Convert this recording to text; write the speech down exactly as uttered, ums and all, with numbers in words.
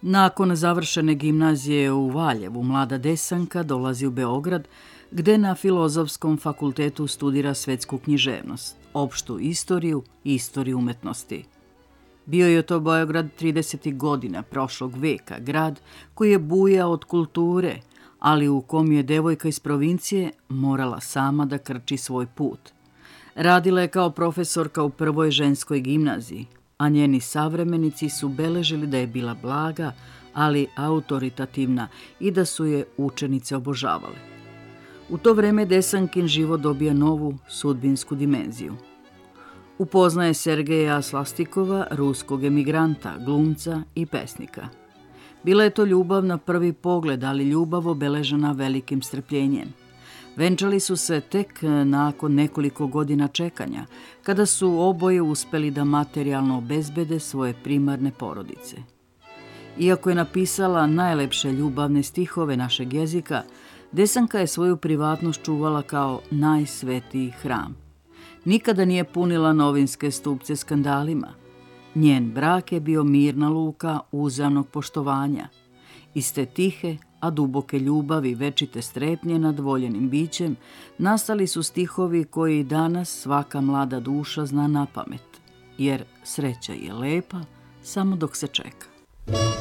Nakon završene gimnazije u Valjevu, mlada Desanka dolazi u Beograd, gde na Filozofskom fakultetu studira svetsku književnost, opštu istoriju i istoriju umetnosti. Bio je to Beograd tridesetih godina prošlog veka, grad koji je bujao od kulture, ali u kom je devojka iz provincije morala sama da krči svoj put. Radila je kao profesorka u prvoj ženskoj gimnaziji, a njeni savremenici su beležili da je bila blaga, ali autoritativna i da su je učenice obožavale. U to vreme Desankin život dobija novu sudbinsku dimenziju. Upoznaje Sergeja Slastikova, ruskog emigranta, glumca i pesnika. Bila je to ljubav na prvi pogled, ali ljubav obeležena velikim strpljenjem. Venčali su se tek nakon nekoliko godina čekanja, kada su oboje uspeli da materijalno obezbede svoje primarne porodice. Iako je napisala najlepše ljubavne stihove našeg jezika, Desanka je svoju privatnost čuvala kao najsvetiji hram. Nikada nije punila novinske stupce skandalima. Njen brak je bio mirna luka uzajamnog poštovanja. Iz te tihe, a duboke ljubavi, večite strepnje nad voljenim bićem, nastali su stihovi koji danas svaka mlada duša zna napamet, jer sreća je lepa samo dok se čeka.